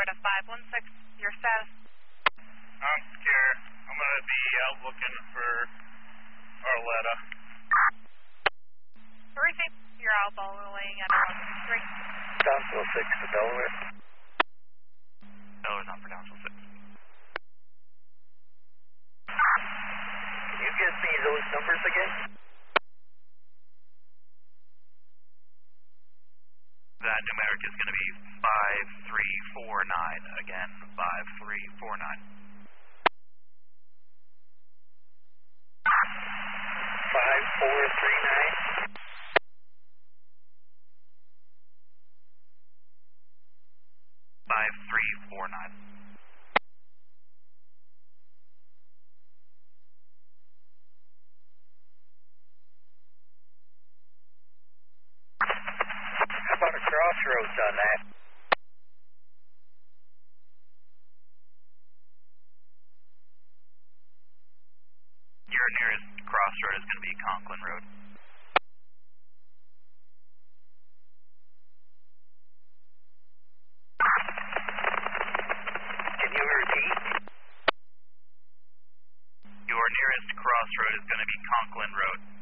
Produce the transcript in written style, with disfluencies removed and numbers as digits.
Florida 516, your status? I'm scared. I'm going to be out looking for Arletta. Receive. You're out following at 123. Downsville 6 to Delaware. Delaware's on for Downsville 6. Can you give me those numbers again? That numeric is going to be 5349. Again, 5349. 5439. 5349. How about a crossroads on that? Your nearest crossroad is going to be Conklin Road. Can you repeat? Your nearest crossroad is going to be Conklin Road.